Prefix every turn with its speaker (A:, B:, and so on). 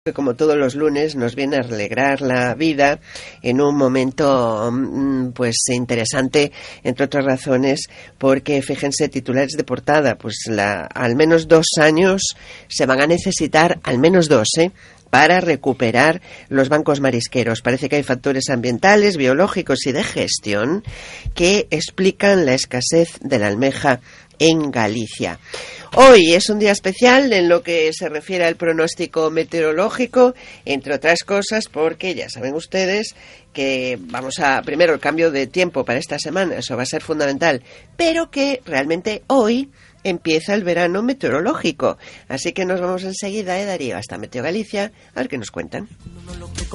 A: Que como todos los lunes nos viene a alegrar la vida en un momento pues interesante, entre otras razones, porque fíjense, titulares de portada, pues al menos 2 años se van a necesitar, al menos 2, para recuperar los bancos marisqueros. Parece que hay factores ambientales, biológicos y de gestión que explican la escasez de la almeja en Galicia. Hoy es un día especial en lo que se refiere al pronóstico meteorológico, entre otras cosas porque ya saben ustedes que primero el cambio de tiempo para esta semana, eso va a ser fundamental, pero que realmente hoy empieza el verano meteorológico. Así que nos vamos enseguida, Darío, hasta Meteo Galicia, a ver qué nos cuentan.